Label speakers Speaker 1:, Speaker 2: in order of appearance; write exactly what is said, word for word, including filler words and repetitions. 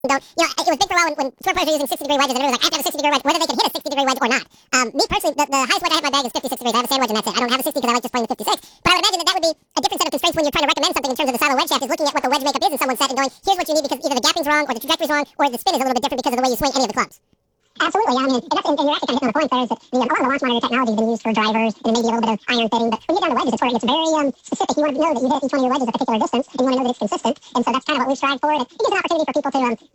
Speaker 1: don't, you know, it was big for a while when, when sword players were using sixty degree wedges, and everyone was like, I have to have a sixty degree wedge, whether they could hit a sixty degree wedge or not. Um, me personally, the, the highest wedge I have in my bag is fifty-six degrees. I have a sand wedge and that's it. I don't have a sixty because I like just playing the fifty-six. But I would imagine that that would be a different set of constraints when you're trying to recommend something in terms of the style of wedge shaft, is looking at what the wedge makeup is in someone's set and going, here's what you need because either the gapping's wrong or the trajectory's wrong or the spin is a little bit different because of the way you swing any of the clubs. Absolutely, yeah. I mean, and, that's, and, and you're actually kind of hitting on the point there, is that the, um, a lot of the launch monitor technology has been used for drivers and maybe a little bit of iron fitting, but when you get down to wedges, it's where it gets very um, specific. You want to know that you hit each one of your wedges a particular distance, and you want to know that it's consistent, and so that's kind of what we strive for, and it gives an opportunity for people to um,